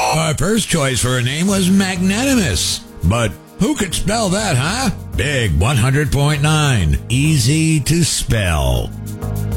Our first choice for a name was Magnanimous. But who could spell that, huh? Big 100.9. Easy to spell.